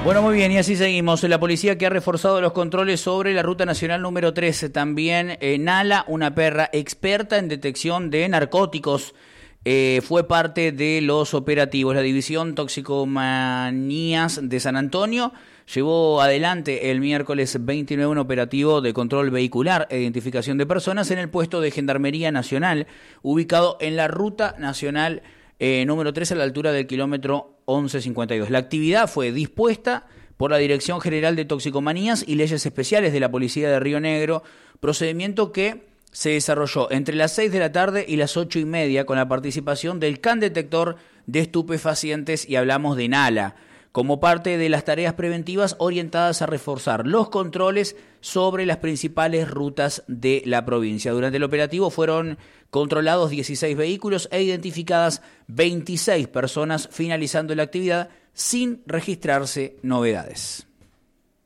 Bueno, muy bien, y así seguimos. La policía que ha reforzado los controles sobre la ruta nacional número 13. También Nala, una perra experta en detección de narcóticos, fue parte de los operativos. La División Toxicomanías de San Antonio llevó adelante el miércoles 29 un operativo de control vehicular e identificación de personas en el puesto de Gendarmería Nacional, ubicado en la ruta nacional número 3 a la altura del kilómetro 1152. La actividad fue dispuesta por la Dirección General de Toxicomanías y Leyes Especiales de la Policía de Río Negro, procedimiento que se desarrolló entre las 6 de la tarde y las 8:30 con la participación del can detector de estupefacientes, y hablamos de Nala, como parte de las tareas preventivas orientadas a reforzar los controles sobre las principales rutas de la provincia. Durante el operativo fueron controlados 16 vehículos e identificadas 26 personas, finalizando la actividad sin registrarse novedades.